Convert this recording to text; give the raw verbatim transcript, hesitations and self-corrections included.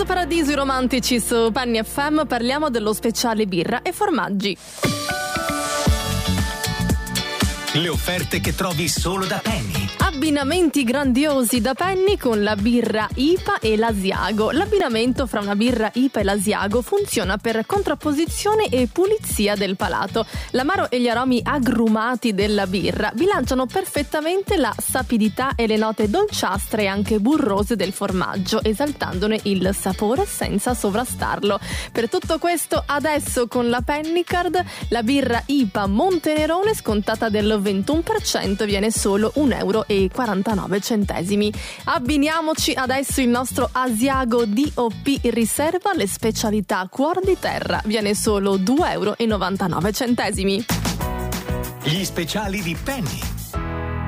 Paradisi romantici su Penny F M, parliamo dello speciale birra e formaggi. Le offerte che trovi solo da Penny. Abbinamenti grandiosi da Penny con la birra I P A e l'Asiago. L'abbinamento fra una birra I P A e l'Asiago funziona per contrapposizione e pulizia del palato. L'amaro e gli aromi agrumati della birra bilanciano perfettamente la sapidità e le note dolciastre e anche burrose del formaggio, esaltandone il sapore senza sovrastarlo. Per tutto questo, adesso con la Pennycard la birra I P A Montenerone scontata del ventuno per cento viene solo un euro e quarantanove centesimi. Abbiniamoci adesso il nostro Asiago D O P Riserva, le specialità Cuor di Terra, viene solo due euro e novantanove centesimi. Gli speciali di Penny.